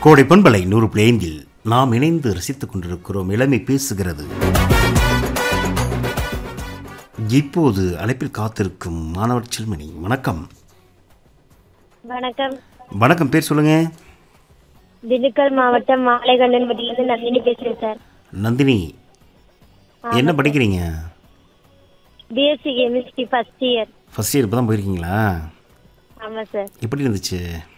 கோடை பண்பலை 100.5 நாம் இணைந்து ரசித்துக் கொண்டிருக்கிறோம். இளமை பேசுகிறது. இப்போது அழைப்பில் காத்திருக்கும் மாணவர் செல்மணி. வணக்கம். வணக்கம். வணக்கம், பேர் சொல்லுங்க. திண்டுக்கல் மாவட்டம் மாலைகண்டன்பட்டியிலிருந்து நந்தினி பேசுறேன் சார். நந்தினி, என்ன படிக்கிறீங்க? BSc chemistry first year. First year இப்போ தான் போயிருக்கீங்களா? ஆமாம் சார். எப்படி இருந்துச்சு?